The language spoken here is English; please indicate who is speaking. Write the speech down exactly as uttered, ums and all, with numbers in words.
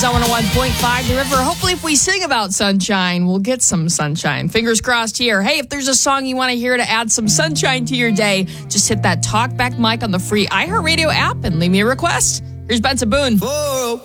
Speaker 1: on one oh one point five The River. Hopefully, if we sing about sunshine, we'll get some sunshine. Fingers crossed here. Hey, if there's a song you want to hear to add some sunshine to your day, just hit that talkback mic on the free iHeartRadio app and leave me a request. Here's Benson Boone.
Speaker 2: four oh